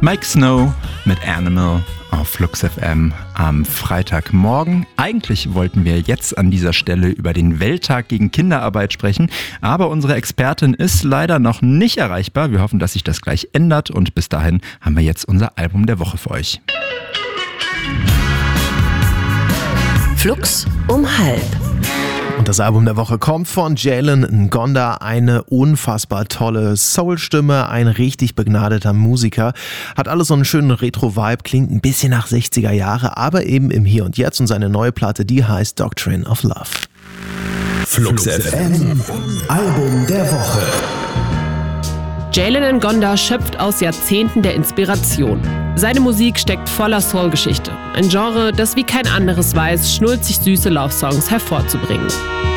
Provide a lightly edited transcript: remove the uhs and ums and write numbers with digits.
Mike Snow mit Animal auf Flux FM am Freitagmorgen. Eigentlich wollten wir jetzt an dieser Stelle über den Welttag gegen Kinderarbeit sprechen, aber unsere Expertin ist leider noch nicht erreichbar. Wir hoffen, dass sich das gleich ändert und bis dahin haben wir jetzt unser Album der Woche für euch. Flux um 12:30. Und das Album der Woche kommt von Jalen Ngonda, eine unfassbar tolle Soul-Stimme, ein richtig begnadeter Musiker, hat alles so einen schönen Retro-Vibe, klingt ein bisschen nach 60er Jahre, aber eben im Hier und Jetzt und seine neue Platte, die heißt Doctrine of Love. Flux FM, Album der Woche. Jalen Ngonda schöpft aus Jahrzehnten der Inspiration. Seine Musik steckt voller Soul-Geschichte. Ein Genre, das wie kein anderes weiß, schnulzig süße Love-Songs hervorzubringen.